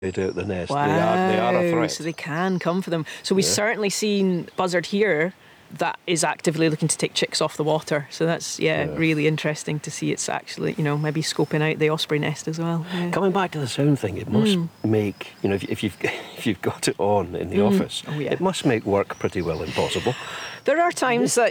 out the nest. Wow. They are a threat. So they can come for them. So we've certainly seen buzzard here that is actively looking to take chicks off the water. So that's really interesting to see. It's actually, maybe scoping out the osprey nest as well. Yeah. Coming back to the sound thing, it must make, if you've got it on in the office, it must make work pretty well impossible. There are times